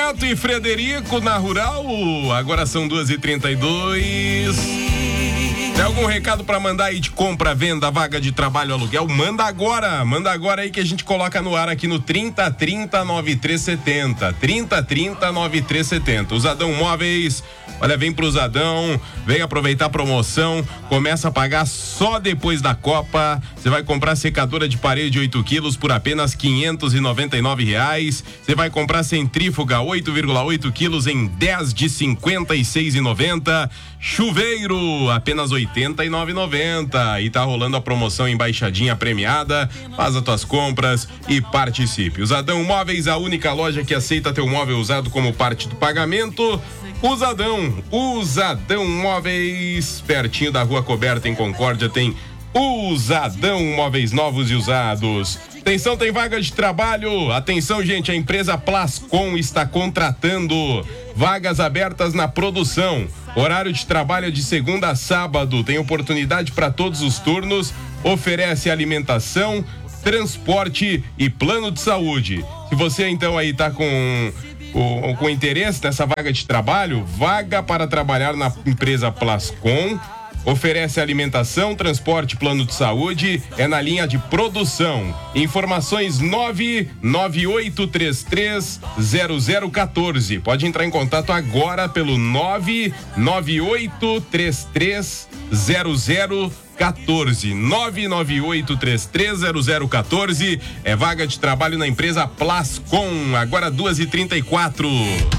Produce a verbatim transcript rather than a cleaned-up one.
Neto e Frederico na Rural. Agora são duas e trinta e dois. Tem algum recado pra mandar aí de compra, venda, vaga de trabalho, aluguel? Manda agora, manda agora aí que a gente coloca no ar aqui no trinta trinta nove três setenta. trinta trinta nove três setenta. Usadão Móveis, olha, vem pro Usadão, vem aproveitar a promoção, começa a pagar só depois da Copa. Você vai comprar secadora de parede oito quilos por apenas quinhentos e noventa e nove reais. Você vai comprar centrífuga oito vírgula oito quilos em dez de cinquenta e seis reais e noventa centavos. Chuveiro, apenas oitenta e nove reais e noventa centavos. E tá rolando a promoção embaixadinha premiada. Faz as tuas compras e participe. Usadão Móveis, a única loja que aceita teu móvel usado como parte do pagamento. Usadão, Usadão Móveis, pertinho da Rua Coberta em Concórdia tem Usadão Móveis novos e usados. Atenção, tem vaga de trabalho. Atenção, gente, a empresa Plascom está contratando. Vagas abertas na produção. Horário de trabalho é de segunda a sábado. Tem oportunidade para todos os turnos. Oferece alimentação, transporte e plano de saúde. Se você então aí tá com com, com interesse nessa vaga de trabalho, vaga para trabalhar na empresa Plascom. Oferece alimentação, transporte, plano de saúde, é na linha de produção. Informações nove nove oito três três zero zero um quatro. Pode entrar em contato agora pelo nove nove oito três três zero zero um quatro. nove nove oito três três zero zero um quatro. É vaga de trabalho na empresa Plascom. Agora duas e trinta e quatro.